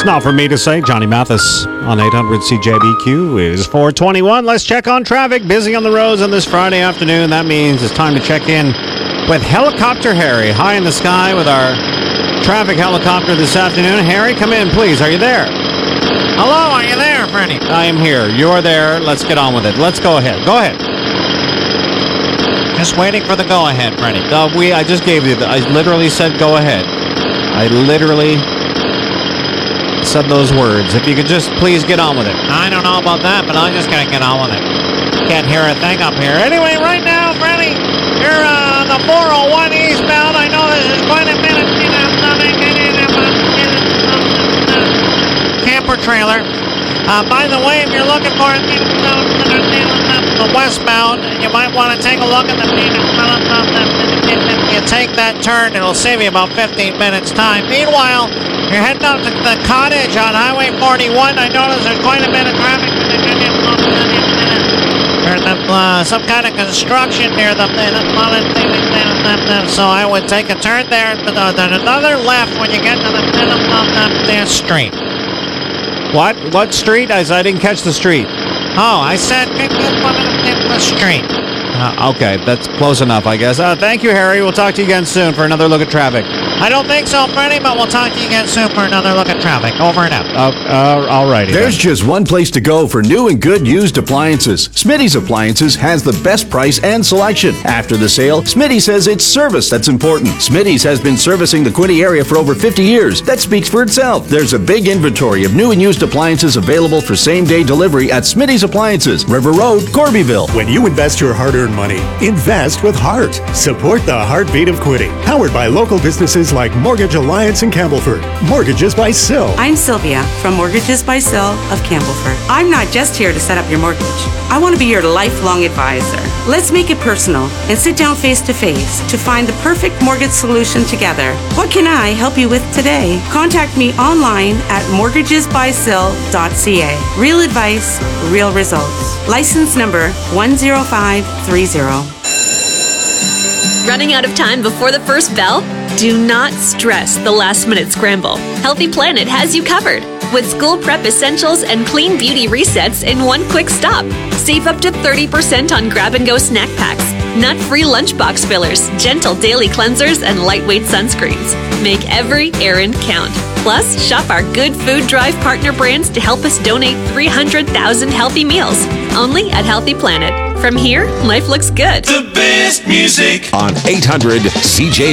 Not for me to say. Johnny Mathis on 800 CJBQ is 421. Let's check on traffic. Busy on the roads on this Friday afternoon. That means it's time to check in with Helicopter Harry. High in the sky with our traffic helicopter this afternoon. Harry, come in, please. Are you there? Hello, are you there, Freddie? I am here. You're there. Let's get on with it. Let's go ahead. Go ahead. Just waiting for the go-ahead, Freddie. I just gave you I literally said go ahead. I literally said those words. If you could just please get on with it. I don't know about that, but I'm just going to get on with it. Can't hear a thing up here. Anyway, right now, Freddie, you're on the 401 eastbound. I know this is quite a minute. Camper trailer. By the way, if you're looking for the westbound, you might want to take a look at the... If you take that turn, it'll save you about 15 minutes time. Meanwhile, you're heading up to the cottage on Highway 41. I notice there's quite a bit of traffic. There's some kind of construction near them. So I would take a turn there, but then another left when you get to the street. What street? I didn't catch the street. Oh, I said the street. Okay, that's close enough, I guess. Thank you, Harry. We'll talk to you again soon for another look at traffic. I don't think so, Freddie, but we'll talk to you again soon for another look at traffic. Over and out. All righty. There's just one place to go for new and good used appliances. Smitty's Appliances has the best price and selection. After the sale, Smitty says it's service that's important. Smitty's has been servicing the Quinte area for over 50 years. That speaks for itself. There's a big inventory of new and used appliances available for same-day delivery at Smitty's Appliances, River Road, Corbyville. When you invest your hard-earned money, invest with heart. Support the heartbeat of Quinte. Powered by local businesses like Mortgage Alliance in Campbellford. Mortgages by Sill. I'm Sylvia from Mortgages by Sill of Campbellford. I'm not just here to set up your mortgage. I want to be your lifelong advisor. Let's make it personal and sit down face to face to find the perfect mortgage solution together. What can I help you with today? Contact me online at mortgagesbysill.ca. Real advice, real results. License number 10530. Running out of time before the first bell? Do not stress the last-minute scramble. Healthy Planet has you covered with school prep essentials and clean beauty resets in one quick stop. Save up to 30% on grab-and-go snack packs, nut-free lunchbox fillers, gentle daily cleansers, and lightweight sunscreens. Make every errand count. Plus, shop our Good Food Drive partner brands to help us donate 300,000 healthy meals. Only at Healthy Planet. From here, life looks good. The best music on 800 CJB.